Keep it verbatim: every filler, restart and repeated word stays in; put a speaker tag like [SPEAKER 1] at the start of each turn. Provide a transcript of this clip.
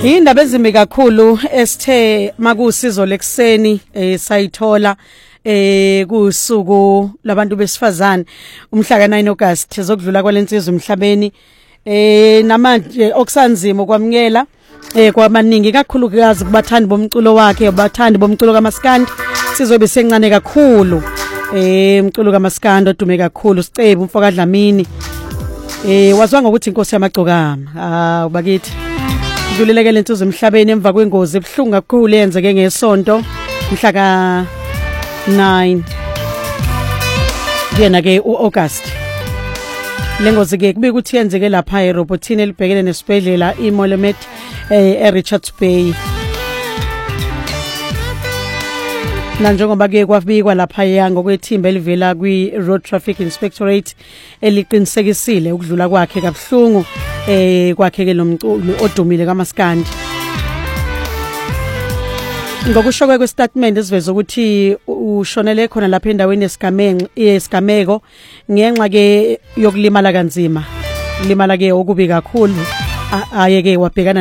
[SPEAKER 1] Indaba ezimbi kakhulu esithe makusizo lekuseni eh sayithola eh kusuku labantu besifazane umhla ka nine August zokudlula kwalensizwe emhlabeni eh namanje okusanzima kwamukela eh kwamaningi kakhulukazi kubathandi bomculo wakhe abathandi bomculo kaMaskandi sizobe sencane kakhulu eh umculo kaMaskandi odume kakhulu Sicebo umfoka Dlamini eh wazwa ngokuthi inkosi yamagcokama ah ubakithi Dluleleke lentuzo emhlabeni emva kwengozi ebhlungu kakhulu yenzeke ngesonto mhla ka nine yena ke uAugust lengozi ke kubika ukuthi yenzeke lapha eRobotini elibhekene nesibhedlela iMolemet eh eRichards Bay nanjengoba ke kwabikwa lapha yanga kwethimba elivela kwi Road Traffic Inspectorate eliqinisekisile ukudlula kwakhe kabhlungu eh kwakhe ke lomculo odumile kaMaskandi ngokusho kwestatement esiveza ukuthi ushonele khona lapha endaweni yesigameko yesigameko ngenxa ke yokulimala kanzima limala ke okubi kakhulu ayeke wabhekana